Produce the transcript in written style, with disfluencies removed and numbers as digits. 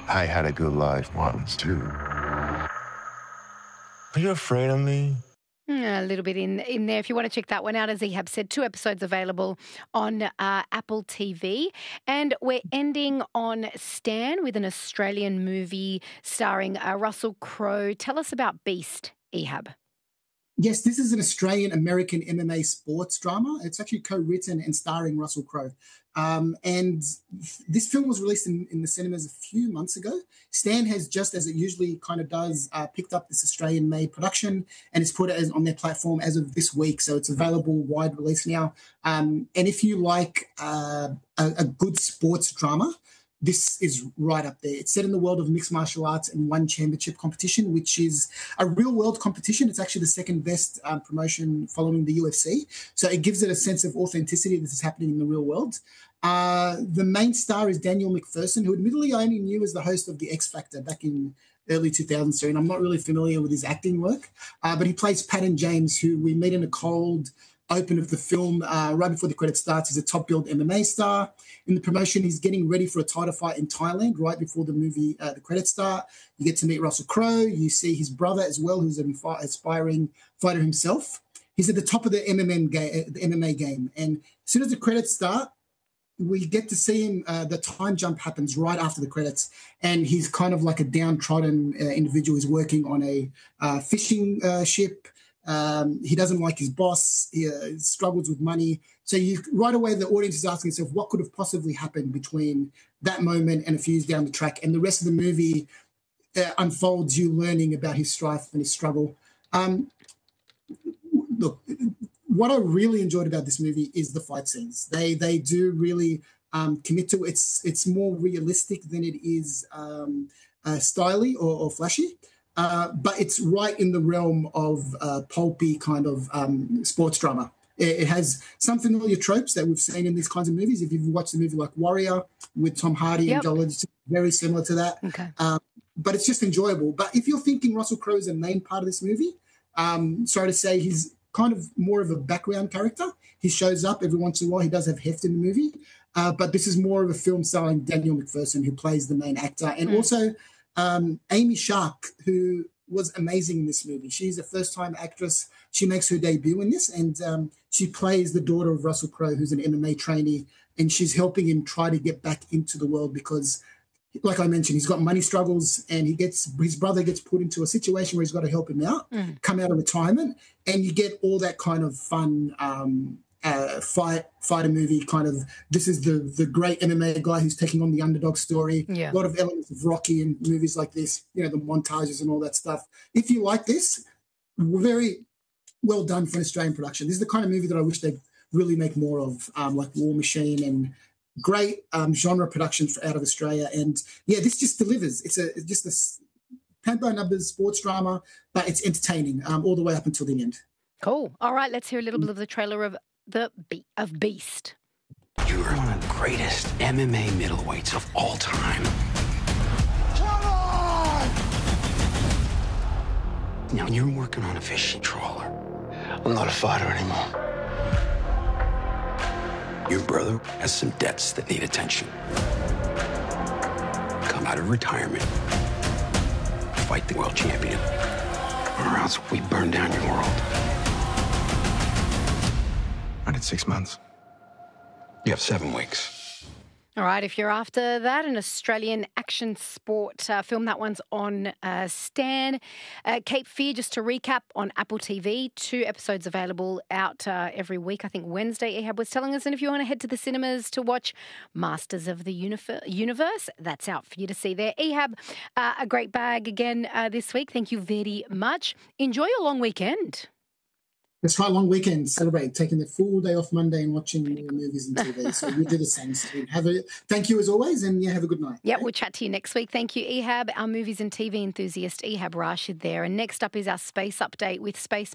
I had a good life once, too. Are you afraid of me? A little bit in there. If you want to check that one out, as Ehab said, 2 episodes available on Apple TV. And we're ending on Stan with an Australian movie starring Russell Crowe. Tell us about Beast, Ehab. Yes, this is an Australian-American MMA sports drama. It's actually co-written and starring Russell Crowe. And this film was released in the cinemas a few months ago. Stan has, just as it usually kind of does, picked up this Australian-made production and it's put it on their platform as of this week. So it's available wide release now. And if you like a good sports drama, this is right up there. It's set in the world of mixed martial arts and one championship competition, which is a real world competition. It's actually the second best promotion following the UFC. So it gives it a sense of authenticity. This is happening in the real world. The main star is Daniel McPherson, who admittedly I only knew as the host of The X Factor back in early 2000s. And I'm not really familiar with his acting work, but he plays Patton James, who we meet in a cold open of the film right before the credits starts. He's a top-billed MMA star. In the promotion, he's getting ready for a title fight in Thailand right before the movie, the credits start. You get to meet Russell Crowe. You see his brother as well, who's an aspiring fighter himself. He's at the top of the MMA game. And as soon as the credits start, we get to see him, the time jump happens right after the credits, and he's kind of like a downtrodden individual. He's working on a fishing ship. He doesn't like his boss. He struggles with money. So right away, the audience is asking itself, what could have possibly happened between that moment and a few years down the track? And the rest of the movie unfolds you learning about his strife and his struggle. Look, what I really enjoyed about this movie is the fight scenes. They do really commit to it. It's more realistic than it is styly or flashy. But it's right in the realm of pulpy kind of sports drama. It has some familiar tropes that we've seen in these kinds of movies. If you've watched a movie like Warrior with Tom Hardy and Joel, it's very similar to that. Okay. But it's just enjoyable. But if you're thinking Russell Crowe is the main part of this movie, sorry to say, he's kind of more of a background character. He shows up every once in a while. He does have heft in the movie. But this is more of a film starring Daniel McPherson, who plays the main actor. And also Amy Shark, who was amazing in this movie. She's a first-time actress. She makes her debut in this, and she plays the daughter of Russell Crowe, who's an MMA trainee, and she's helping him try to get back into the world because, like I mentioned, he's got money struggles, and his brother gets put into a situation where he's got to help him out, come out of retirement, and you get all that kind of fun fighter movie kind of. This is the great MMA guy who's taking on the underdog story. A lot of elements of Rocky and movies like this, the montages and all that stuff. If you like this, very well done for an Australian production. This is the kind of movie that I wish they'd really make more of, like War Machine and great genre productions out of Australia. And this just delivers. It's just a paint by numbers sports drama, but it's entertaining all the way up until the end. Cool. All right, let's hear a little bit of the trailer of Beast. You're one of the greatest MMA middleweights of all time. Come on! Now you're working on a fishing trawler. I'm not a fighter anymore. Your brother has some debts that need attention. Come out of retirement. Fight the world champion. Or else we burn down your world. I did 6 months. You have 7 weeks. All right, if you're after that, an Australian action sport film, that one's on Stan. Cape Fear, just to recap, on Apple TV. 2 episodes available out every week. I think Wednesday, Ehab was telling us. And if you want to head to the cinemas to watch Masters of the Universe, that's out for you to see there. Ehab, a great bag again this week. Thank you very much. Enjoy your long weekend. It's quite a long weekend. Celebrate taking the full day off Monday and watching more movies and TV. So we do the same. So thank you as always, and have a good night. Yeah, we'll chat to you next week. Thank you, Ehab, our movies and TV enthusiast, Ehab Rashid there. And next up is our space update with Space